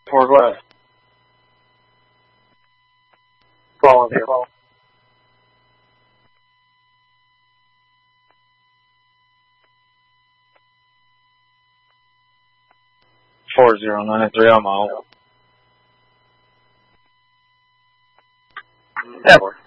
4 left. Falling here. 4093, I'm out. Yeah.